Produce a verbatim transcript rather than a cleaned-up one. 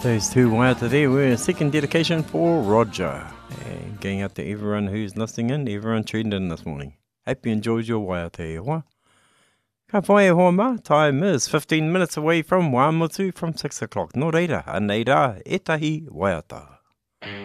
Those two waiata there were a second dedication for Roger. And going out to everyone who's listening in, everyone tuned in this morning. Hope you enjoyed your waiata e hoa. Ka whae hoa ma, time is fifteen minutes away from Wamutu from six o'clock. Nō reira, aneira, etahi waiata.